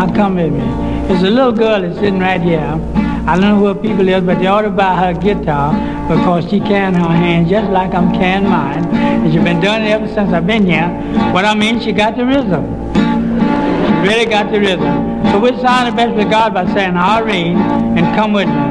Now come with me. There's a little girl that's sitting right here. I don't know who her people is, but they ought to buy her a guitar because she can her hand just like I'm can mine. And she's been doing it ever since I've been here. What I mean, she got the rhythm. She really got the rhythm. So we'll sound the best with God by saying, I'll read and come with me.